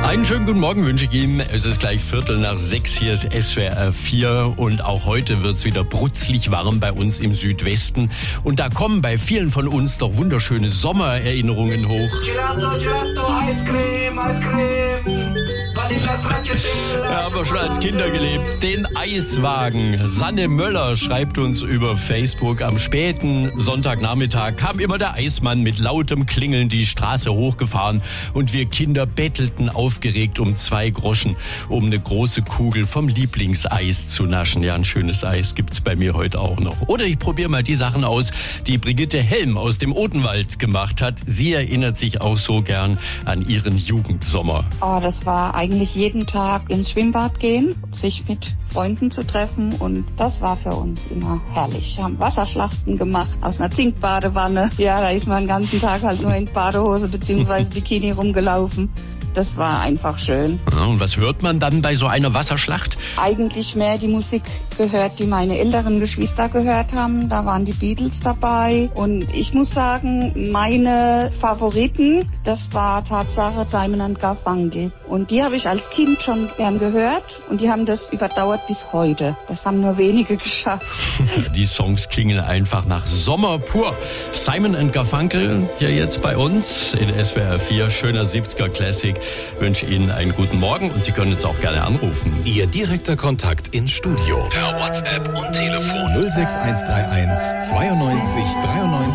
Einen schönen guten Morgen wünsche ich Ihnen. Es ist gleich 5:45, hier ist SWR 4 und auch heute wird es wieder brutzlig warm bei uns im Südwesten. Und da kommen bei vielen von uns doch wunderschöne Sommererinnerungen hoch. Gelato, Gelato, Eiscreme, Eiscreme. Ja, haben wir schon als Kinder gelebt. Den Eiswagen. Sanne Möller schreibt uns über Facebook, am späten Sonntagnachmittag kam immer der Eismann mit lautem Klingeln die Straße hochgefahren und wir Kinder bettelten aufgeregt um 2 Groschen, um eine große Kugel vom Lieblingseis zu naschen. Ja, ein schönes Eis gibt's bei mir heute auch noch. Oder ich probiere mal die Sachen aus, die Brigitte Helm aus dem Odenwald gemacht hat. Sie erinnert sich auch so gern an ihren Jugendsommer. Oh, das war eigentlich jeden Tag ins Schwimmbad gehen, sich mit Freunden zu treffen und das war für uns immer herrlich. Wir haben Wasserschlachten gemacht aus einer Zinkbadewanne. Ja, da ist man den ganzen Tag halt nur in Badehose bzw. Bikini rumgelaufen. Das war einfach schön. Ja, und was hört man dann bei so einer Wasserschlacht? Eigentlich mehr die Musik gehört, die meine älteren Geschwister gehört haben. Da waren die Beatles dabei. Und ich muss sagen, meine Favoriten, das war Tatsache Simon & Garfunkel. Und die habe ich als Kind schon gern gehört. Und die haben das überdauert bis heute. Das haben nur wenige geschafft. Die Songs klingen einfach nach Sommer pur. Simon & Garfunkel hier jetzt bei uns in SWR 4. Schöner 70er Classic. Wünsche Ihnen einen guten Morgen und Sie können uns auch gerne anrufen. Ihr direkter Kontakt ins Studio. Per WhatsApp und Telefon 06131 92 93